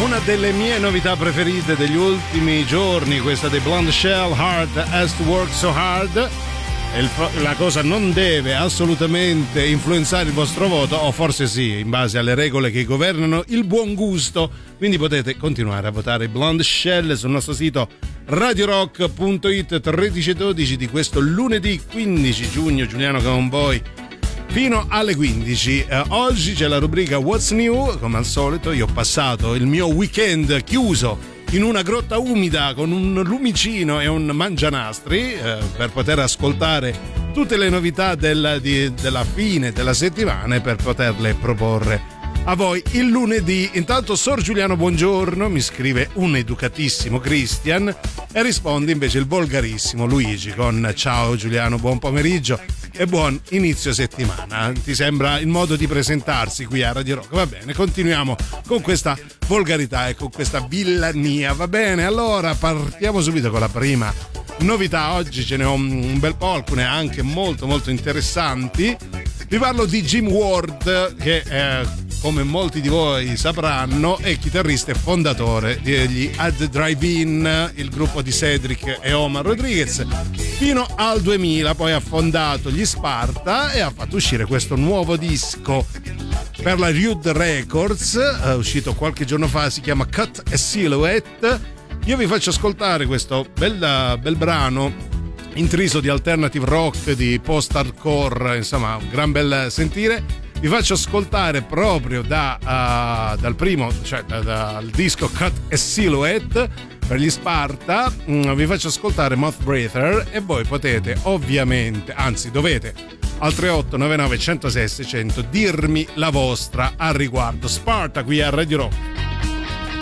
Una delle mie novità preferite degli ultimi giorni, questa dei Blonde Shell, Hard Has to Work So Hard. La cosa non deve assolutamente influenzare il vostro voto, o forse sì, in base alle regole che governano il buon gusto. Quindi potete continuare a votare Blonde Shell sul nostro sito radiorock.it 13:12 di questo lunedì 15 giugno. Giuliano con voi fino alle 15. Oggi c'è la rubrica What's New. Come al solito io ho passato il mio weekend chiuso in una grotta umida con un lumicino e un mangianastri per poter ascoltare tutte le novità della fine della settimana e per poterle proporre a voi il lunedì. Intanto Sor Giuliano buongiorno, mi scrive un educatissimo Christian e risponde invece il volgarissimo Luigi con ciao Giuliano, buon pomeriggio e buon inizio settimana. Ti sembra il modo di presentarsi qui a Radio Rock? Va bene, continuiamo con questa volgarità e con questa villania. Va bene, allora partiamo subito con la prima novità. Oggi ce ne ho un bel po', alcune anche molto molto interessanti. Vi parlo di Jim Ward che come molti di voi sapranno è chitarrista e fondatore degli Ad Drive-In, il gruppo di Cedric e Omar Rodriguez, fino al 2000. Poi ha fondato gli Sparta e ha fatto uscire questo nuovo disco per la Rude Records, uscito qualche giorno fa, si chiama Cut a Silhouette. Io vi faccio ascoltare questo bel brano intriso di alternative rock, di post-hardcore, insomma un gran bel sentire. Vi faccio ascoltare proprio dal primo, cioè dal disco Cut a Silhouette per gli Sparta. Vi faccio ascoltare Mouth Breather e voi potete ovviamente, anzi dovete, al 3899 106 600 dirmi la vostra al riguardo. Sparta qui a Radio Rock.